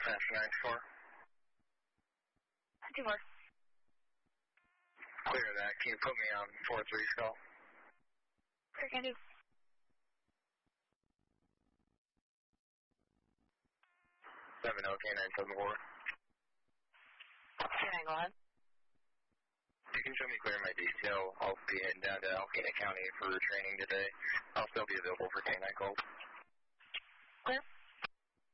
National 94. 54. Clear that. Can you put me on 4-3 skull? Sure can do. 70 K974. K9, go ahead. You can show me clear my detail. I'll be heading down to Alpena County for training today. I'll still be available for K9 calls.